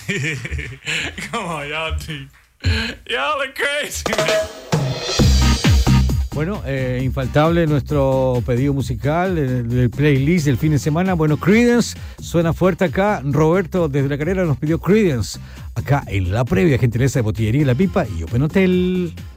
Come on, y'all. Y'all are crazy, man. Bueno, infaltable nuestro pedido musical, el playlist del fin de semana. Bueno, Creedence suena fuerte acá. Roberto desde La Calera nos pidió Creedence acá en la previa, gentileza de Botillería La Pipa y Open Hotel.